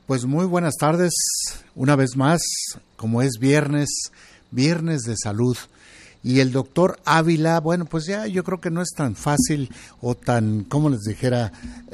Pues muy buenas tardes, una vez más, como es viernes de salud. Y el doctor Ávila, bueno, pues ya yo creo que no es tan fácil o tan, como les dijera,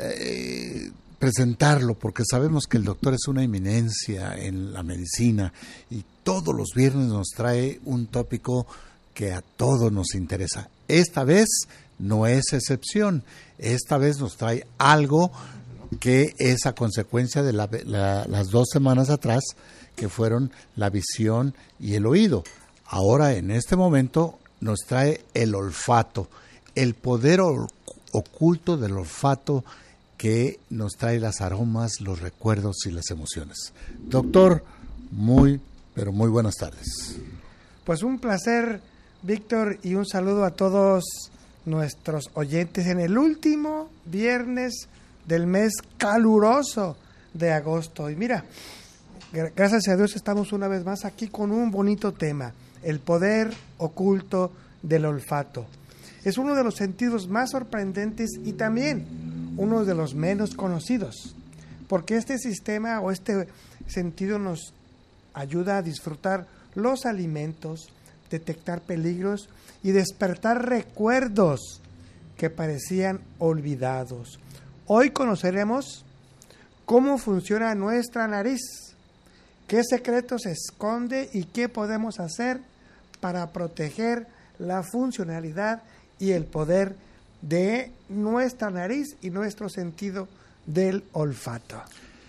presentarlo, porque sabemos que el doctor es una eminencia en la medicina y todos los viernes nos trae un tópico que a todos nos interesa. Esta vez no es excepción, esta vez nos trae algo que es a consecuencia de las 2 semanas atrás, que fueron la visión y el oído. Ahora, en este momento, nos trae el olfato, el poder oculto del olfato que nos trae los aromas, los recuerdos y las emociones. Doctor, pero muy buenas tardes. Pues un placer, Víctor, y un saludo a todos nuestros oyentes en el último viernes del mes caluroso de agosto. Y mira, gracias a Dios estamos una vez más aquí con un bonito tema, el poder oculto del olfato. Es uno de los sentidos más sorprendentes y también uno de los menos conocidos, porque este sistema o este sentido nos ayuda a disfrutar los alimentos, detectar peligros y despertar recuerdos que parecían olvidados. Hoy conoceremos cómo funciona nuestra nariz, qué secreto se esconde y qué podemos hacer para proteger la funcionalidad y el poder de nuestra nariz y nuestro sentido del olfato.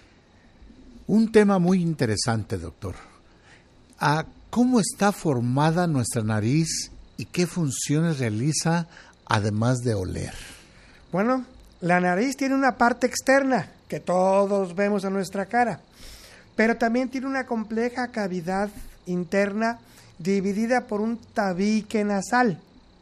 Un tema muy interesante, doctor. ¿Cómo está formada nuestra nariz y qué funciones realiza además de oler? Bueno, la nariz tiene una parte externa que todos vemos en nuestra cara, pero también tiene una compleja cavidad interna dividida por un tabique nasal.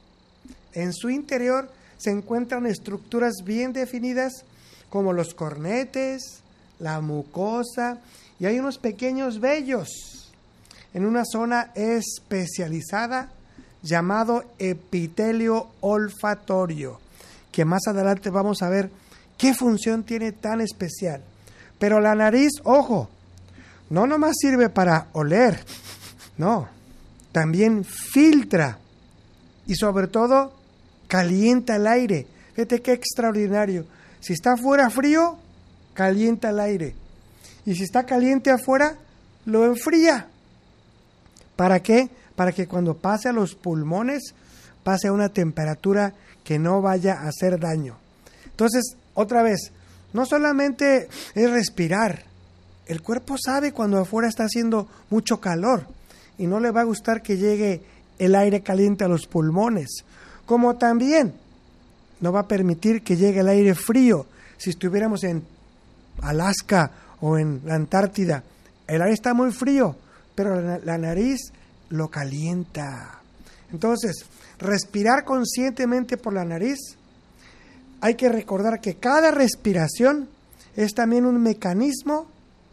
En su interior se encuentran estructuras bien definidas como los cornetes, la mucosa y hay unos pequeños vellos en una zona especializada llamado epitelio olfatorio, que más adelante vamos a ver qué función tiene tan especial. Pero la nariz, ojo, no nomás sirve para oler, no, también filtra y sobre todo calienta el aire. Fíjate qué extraordinario. Si está afuera frío, calienta el aire. Y si está caliente afuera, lo enfría. ¿Para qué? Para que cuando pase a los pulmones, pase a una temperatura que no vaya a hacer daño. Entonces, otra vez, no solamente es respirar. El cuerpo sabe cuando afuera está haciendo mucho calor y no le va a gustar que llegue el aire caliente a los pulmones. Como también no va a permitir que llegue el aire frío. Si estuviéramos en Alaska o en la Antártida, el aire está muy frío, pero la nariz lo calienta. Entonces, respirar conscientemente por la nariz, hay que recordar que cada respiración es también un mecanismo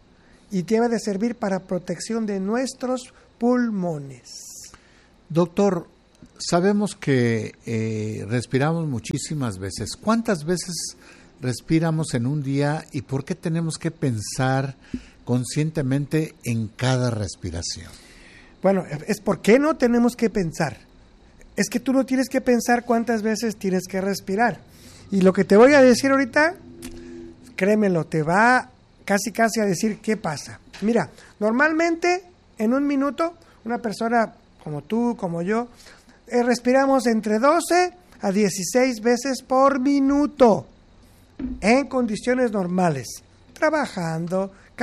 y debe de servir para protección de nuestros pulmones. Doctor, sabemos que respiramos muchísimas veces. ¿Cuántas veces respiramos en un día y por qué tenemos que pensar conscientemente en cada respiración? Bueno, es por qué no tenemos que pensar. Es que tú no tienes que pensar cuántas veces tienes que respirar. Y lo que te voy a decir ahorita, créemelo, te va casi a decir qué pasa. Mira, normalmente en un minuto, una persona como tú, como yo, respiramos entre 12 a 16 veces por minuto en condiciones normales, trabajando,